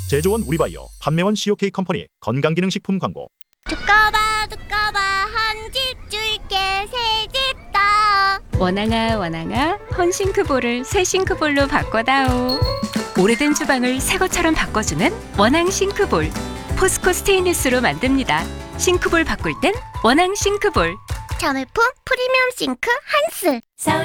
제조원 우리바이오, 판매원 COK 컴퍼니 건강기능식품 광고. 두꺼봐 한 집 줄게 새 집 더. 원앙아 원앙아 헌싱크볼을 새 싱크볼로 바꿔다오. 오래된 주방을 새 것처럼 바꿔주는 원앙 싱크볼. 포스코 스테인리스로 만듭니다. 싱크볼 바꿀 땐 원앙 싱크볼. 자매품 프리미엄 싱크 한스.